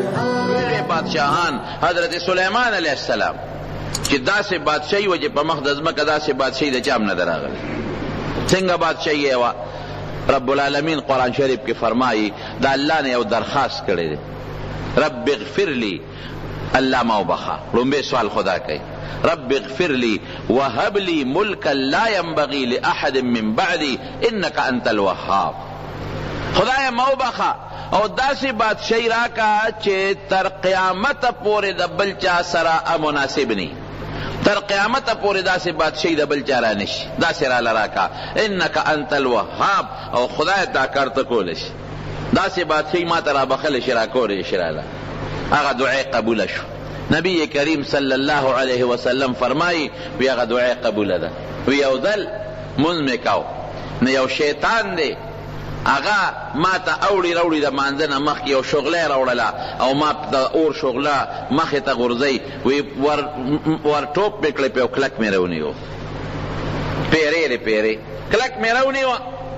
ویلوی بادشاہان حضرت سلیمان علیہ السلام چې داسې بادشاہی و چې په مخ د ځمکه داسې بادشاہی د چام نه دراغلی څنګه بادشاہی وه رب العالمین قرآن شریف کې فرمائی دا اللہ نے یو درخواست کړی دی رب اغفر لی اللہ ما وبخا لومبے سوال خدا کئی رب اغفر لی وهب لی ملکا لا ينبغی لأحد من بعدی انکا انت الوهاب خدای ما وبخا او داسی بادشاہی راکا چه تر قیامت پوری د بل چا سره مناسب نی تر قیامت پوری داسی بادشاہی د بل چا را نشی داسی را لراکا انکا انت الوهاب او خدای تا کرتا کولش داسی بادشاہی ما ترا بخلش را کولش را لا اغا دعای قبول شو نبی کریم صلی اللہ علیہ وسلم فرمائی وی اغا دعای قبول دا وی او دل منمکاو نیو شیطان دے اغا ما تا اوڑی روڑی دا مانزن مخ یو شغلے روڑلا او ما تا اور شغلا مخ تا غرزی وی ور ٹوپ بکلی پیو کلک میں رونیو پیرے پیرے کلک میں رونیو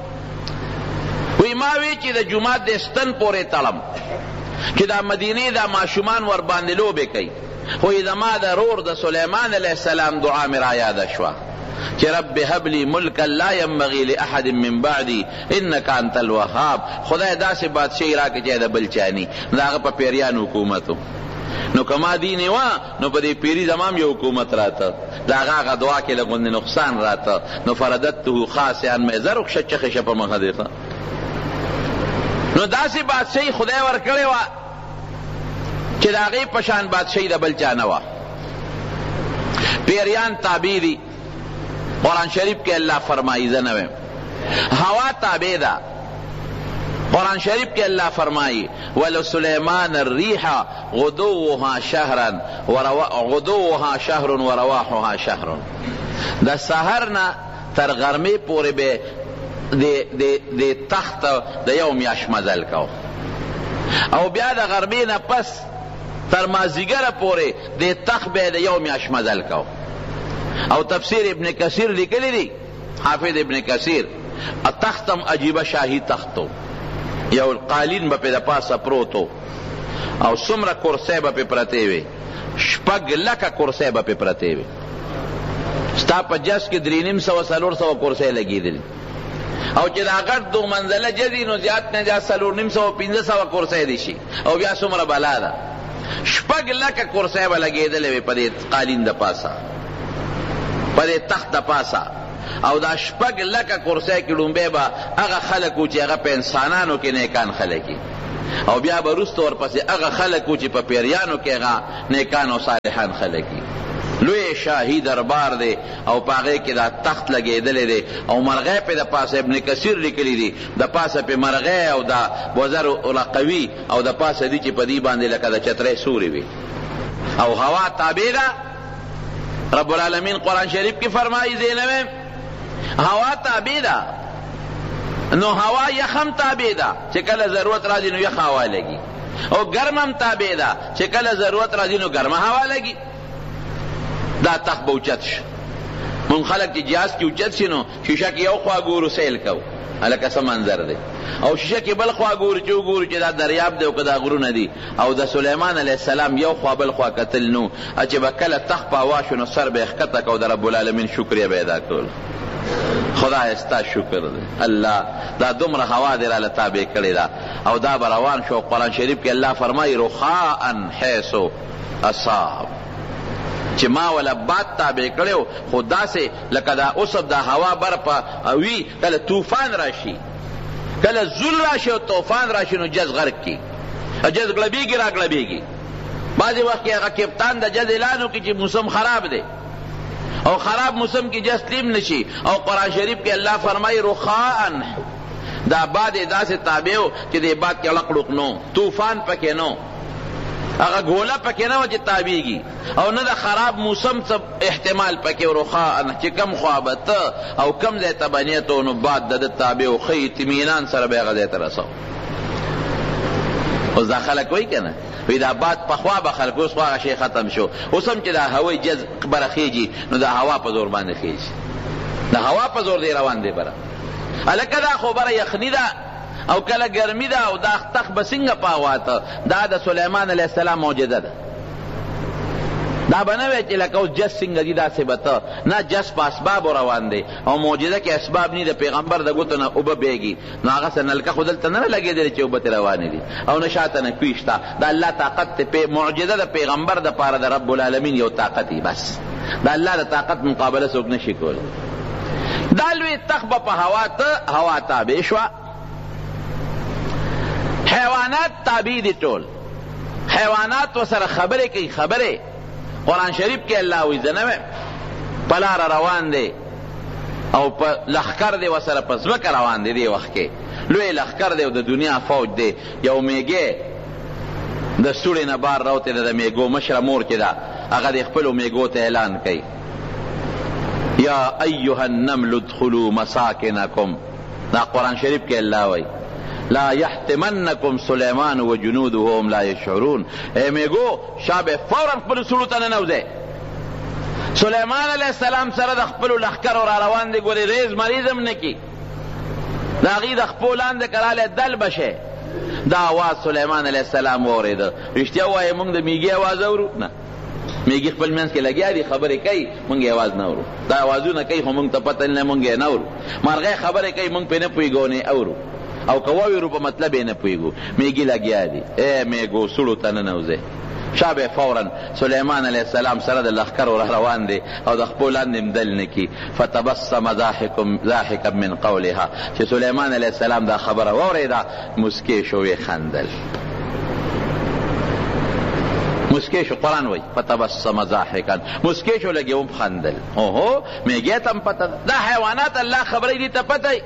وی ماوی چی دا جماعت دستن پورے تلم چې دا مدینه دا معشومان ور باندې لوبې کوي خو زما د رور د سلیمان علیه السلام دعا مې را یاده شوه چې رب هب لی ملکا لا ینبغي لاحد من بعدی انک انت الوهاب خدای داسې بادشاہي راکړي چې د بل چا ني د هغه په پیریان حکومتو نو کما دیني وا نو په دې پیری زمام یو حکومت راته د هغه دعا کې لګوند نقصان راته نو فردته خاصا مې زرق شچخه په مخه دی نو داسی بادشاہی خدای ورکڑے وا چی داغی پشان بادشاہی دا بل چانا وا پیریان تابع دی قرآن شریف کے اللہ فرمائی زنوے ہوا تابع دا قرآن شریف کے اللہ فرمائی وَلَسُلَيْمَانَ الرِّيحَ غُدُوُّهَا شَهْرٌ وَرَوَاحُهَا شَهْرٌ دا سحرنا تر غرمی پوری بے دی تخت د یو میاش مزل کو او بیا د غربی نه پس تر مازیګره پورې دی تخت به د یو میاش مزل کو او تفسیر ابن کثیر لیکلی دی حافظ ابن کثیر تختم عجیبه شاهی تختو یو قالین به د پاسه پروتو او څومره کرسی به پرتې وي شپږ لکه کرسی به پرتې وي ستا په جس کې 350 کرسی لګېدلي او چې دا غټ دو منزله جدي نو زیات نه زیات 450 کرسی دي شي او بیا څومره بلا ده شپږ لکه کرسی به لګېدلې وي په دې قالین د پاسه په دې تخت د پاسه او دا شپږ لکه کرسی کې ډومبی به هغه خلک و چې هغه په انسانانو کې نیکان خلک او بیا به وروسته ورپسې هغه خلک و چې په پیریانو کې هغه نیکان او صالحان خلک لوی شاہی دربار دے او پاگے کے دا تخت لگے دلے دے او مرغے پہ دا پاس ابن کثیر لکلی دی دا پاس پہ مرغے او دا وزر قوی او دا پاس دی چی پا دی باندے لکا دا چترے سوری بھی او ہوا تابع دا رب العالمین قرآن شریف کی فرمائی زینہ میں ہوا تابع دا نو ہوا یخم تابع دا چکل ضرورت راجی نو یخ ہوا لگی او گرمم تابع دا چکل ضرورت راجی نو گرم ہوا لگی دا تخت با اوچت شو من خلق چی جاز کی اوچت شنو شیشہ کی یو خواہ گورو سیل کو علاکہ سا منظر دے او شیشہ کی بل خواہ گورو چو گورو چی دا دریاب دے او کدا غرو ندی او دا سلیمان علیہ السلام یو خواہ بل خواہ قتل نو اچی با کل تخت پاواشو نو سر بے اخکتا کو دا رب العالمین شکریہ بیدا کول خدا استا شکر دے اللہ دا دمر ہوا دے را لطابع کردی دا او دا بروان شو قرآن شریف کے اللہ فرمائی رخاءن حیثو اصاب چې ما ولا باد تابع کړو خدا سے لکه دا اوسب دا هوا برپا اوی کله طوفان راشي کله زل راشي او طوفان راشي نو جز غرق کی جز غلبیږي را غلبیږي بعضی وخت هغه کپتان د جز اعلانو کې چې موسم خراب دی او خراب موسم کی جز تلیم نشي او قرآن شریف کې الله فرمای رخاءن دا باد داسې تابعو چې د باد کې لقلق نو طوفان پکې نو اگا گولا پکے نہ وجہ تابیگی او نہ دا خراب موسم سب احتمال پکے رخاء چی کم خوابت او کم زیتا بنیتو نو بعد دا تابع و خی تمینان سر بیغا زیتا رسو اس دا خلق وی کنا وی دا بعد پخواب خلق اس خواہ شی ختم شو اسم چی دا ہوئی جز برخیجی نو دا ہوا پا زور باندے خیجی دا ہوا پا زور دے روان دے برا الکہ دا خوبر یخنی دا او کله ګرمي ده او دا تخت به څنګه پاواته، دا د سلیمان علیه السلام معجزه ده. دا به نه وی چې لکه اوس جس څنګه دي داسې به ته نه، جس په اسبابو روان دی او معجزه کې اسباب نه د پیغمبر د ګوتو نه اوبه بیږي، نو هغه څه نلکه خو دلته نه لګېدلې چې اوبه ترې روانې دي او نه شاته نه کوي شته. د الله طاقت ته معجزه د پیغمبر دپاره د رب العالمین یو طاقت وي، بس د الله د طاقت مقابله څوک نه شي کولی. دا لوی تخت به په هوا تابع شوه. حیوانات تابع دي ټول، حیوانات ورسره خبرې کوي. خبرې قرآن شریف کې الله وایي زه نه ویم، په لاره روان دی او په لښکر دی ورسره په ځمکه روان دی. دې وخت کې لوی لښکر دی او د دنیا فوج دی. یو میږی د سوړې نه بار راوتې ده، د میږو مشره مور چې ده هغه د خپلو میږو ته اعلان کوي یا ایها النمل ادخلوا مساکنکم. دا قرآن شریف کې الله وایي لا یحتمنکم سلیمان و جنوده هم لا یشعرون. اے میگو شابه فوراً خپل سړو ته ننوځئ. سلیمان علیه السلام سره د خپلو لښکرو را روان دی، ګورې ریز مریض هم نه کي، د هغې د خپو لاندې کړالی دل بشه. دا آواز سلیمان علیه السلام واورېده. رښتیا ووایه موږ د میږي آواز اورو؟ نه، میږي خپل منځ کې لګیا دي خبرې کوي، موږ یې آواز نه اورو. دا آوازونه کوي خو موږ ته پته نه، موږ یې نه اورو. مرغۍ خبرې کوي موږ پرې نه پوهېږو او نه یې اورو، او که واورو په مطلب یې نه پوهېږو. میږي لګیا دي. ای میږو سړو ته ننوځئ. شابه فوراً سلیمان علیه السلام سره د لښکرو را روان دی او د خپو لاندې هم دل نه کي. فتبسم ضاحکا من قولها. چې سلیمان علیه السلام دا خبره واورېده مسکې شو، ویې خندل. مسکې شو، قرآن وایي فتبسم ضاحکا، مسکې شو لږ هم خندل. اوهو میږی ته هم پته ده. دا حیوانات الله خبرې دي ته پته.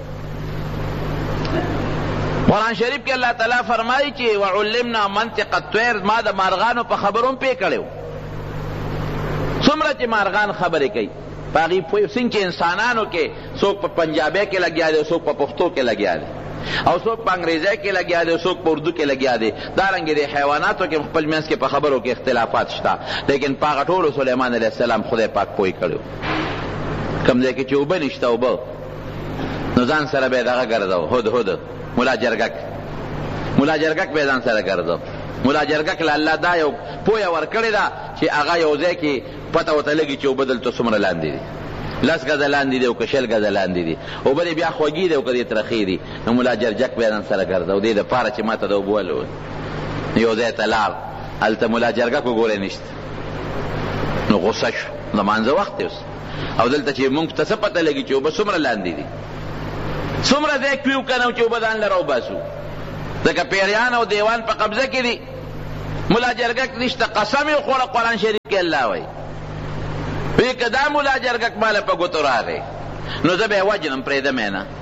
قرآن شریف کې الله تعالی فرمایي چې وعلمنا منطق الطیر، ما د مارغانو په خبرو هم پوه کړی و. څومره چې مارغان خبرې کوي په هغې پوه. څنګه چې انسانانو کې څوک په پنجابۍ کې لګیا دی، څوک په پښتو کې لګیا دی، او څوک په انګریزۍ کې لګیا دی، څوک په اردو کې لګیا دی. دارنګې د حیواناتو کې خپل منځ کې په خبرو کې اختلافات شته، لیکن په هغه ټولو سلیمان علیه السلام خدای پاک پوه کړی و. کوم ځای کې چې اوبه نشته اوبه، نو ځان سره به یې دغه ګرځو هدهد ملا جرګک به ځان سره ګرځو. ملا جرګک له الله دا یو پویه ورکړې ده چې هغه یو ځای کې پته ورته لګي چې اوبه دلته څومره لاندې دي، 10 ګزه لاندې دي او که 20 ګزه لاندې دي. اوبه دې بیا خوږې دي او که دې ترخې دي. نو ملا جرګک به ځان سره ګرځو دې دپاره چې ما ته د اوبه ولول. یو ځای ته لاړ، هلته ملا جرګک وګورې نشته، نو غصه شو. د مانځه وخت دی اوس، او دلته چې مونږ ته څه پته لګي چې اوبه څومره لاندې دي، څومره ځای کیو کنه چې اوبه ځان له راوباسو. ځکه پیریان او دیوان په قبضه کې دي. ملا جرګک نشته، قسم یې وخوړه. قرآن شریف کې الله وایي وی که دا ملا جرګک ماله په ګوتو راغی نو زه به یې وجنم، پرېږدم یې نه.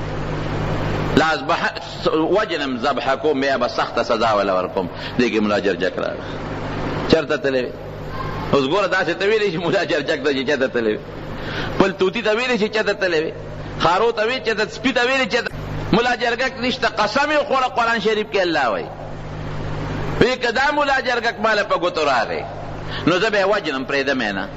وجنم ذبحه کوم، بیا به سخته سزا وله ورکوم. دې کې ملا جرګک راغی. چېرته تللی وې؟ اوس ګوره داسې ته ویلی چې ملا جرګک ته چې چېرته تللی وې، خپل طوطي ته ویلی چې چېرته تللی وې، خارو ته وی چې سپي ته ویلې چې ملا جرګک نشته. قسم یې وخوړه. قرآن شریف کې الله وایي وی که دا ملا جرګک ماله په ګوتو راغی نو زه به یې وجنم، پرېږدم یې نه.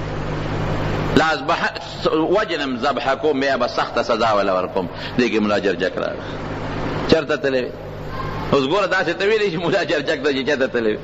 وجنم ذبحه کوم، بیا به سخته سزا وله ورکوم. دې کې ملا جرګک راغی. چېرته تللی وې؟ اوس ګوره داسې ته ویلې چې ملا جرګک ته چې چېرته تللی وې،